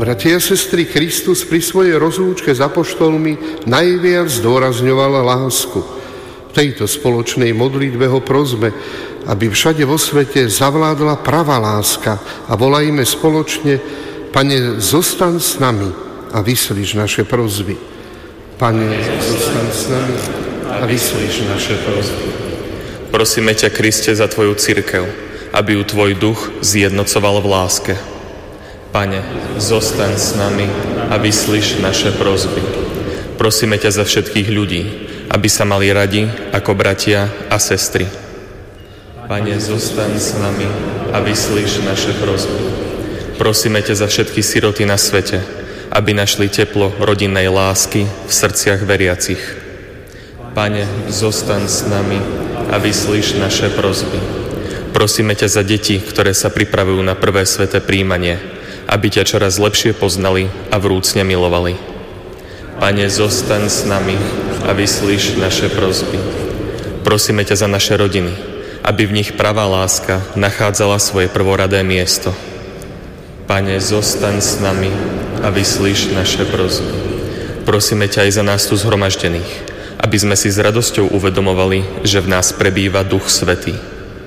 Bratia a sestry, Kristus pri svojej rozlúčke s apoštolmi najviac zdôrazňoval lásku. V tejto spoločnej modlitbe ho prosme, aby všade vo svete zavládla pravá láska a volajme spoločne: Pane, zostaň s nami a vyslíš naše prosby. Pane, zostaň s nami a vyslíš naše prosby. Prosíme ťa, Kriste, za tvoju cirkev, aby ju tvoj duch zjednocoval v láske. Pane, zostaň s nami a vyslíš naše prosby. Prosíme ťa za všetkých ľudí, aby sa mali radi ako bratia a sestry. Pane, zostaň s nami a vyslíš naše prosby. Prosíme ťa za všetky siroty na svete, aby našli teplo rodinnej lásky v srdciach veriacich. Pane, zostaň s nami a vyslíš naše prosby. Prosíme ťa za deti, ktoré sa pripravujú na prvé sväté prijímanie, aby ťa čoraz lepšie poznali a vrúcne milovali. Pane, zostaň s nami a vyslíš naše prosby. Prosíme ťa za naše rodiny, aby v nich pravá láska nachádzala svoje prvoradé miesto. Pane, zostaň s nami a vyslíš naše prosby. Prosíme ťa aj za nás tu zhromaždených, aby sme si s radosťou uvedomovali, že v nás prebýva Duch Svätý.